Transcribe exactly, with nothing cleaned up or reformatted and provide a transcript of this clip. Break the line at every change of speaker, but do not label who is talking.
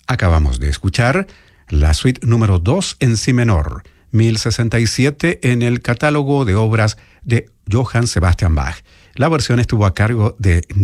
Acabamos de escuchar la suite número dos en si menor, mil sesenta y siete, en el catálogo de obras de Johann Sebastian Bach. La versión estuvo a cargo de